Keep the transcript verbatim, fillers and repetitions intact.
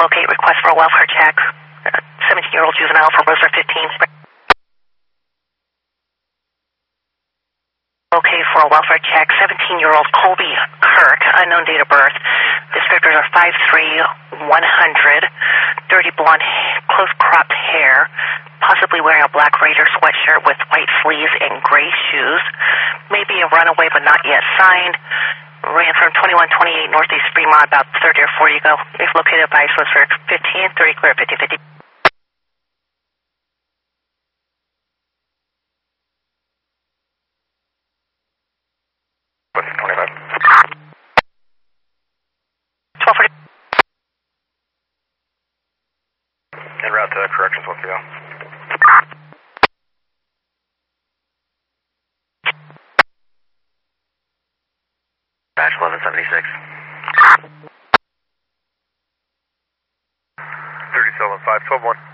locate request for a welfare check. seventeen-year-old juvenile for Rosa fifteen. Okay, for a welfare check, seventeen-year-old Colby Kirk, unknown date of birth. Descriptors are five three, one hundred, dirty blonde, close-cropped hair, possibly wearing a black Raider sweatshirt with white sleeves and gray shoes. Maybe a runaway, but not yet signed. Ran from twenty-one twenty-eight Northeast Fremont, about thirty or forty ago. If located by Solicitor fifteen, thirty clear, fifty fifty. twelve forty. En route to corrections, what's the go? Dash eleven seventy-six. thirty-seven, five twelve one.